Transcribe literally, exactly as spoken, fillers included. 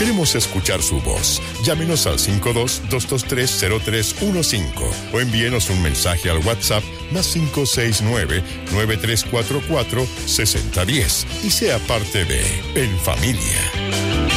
Queremos escuchar su voz. Llámenos al cinco dos, dos dos tres, cero tres uno cinco o envíenos un mensaje al WhatsApp más cinco seis nueve, nueve tres cuatro cuatro, seis cero uno cero y sea parte de En Familia.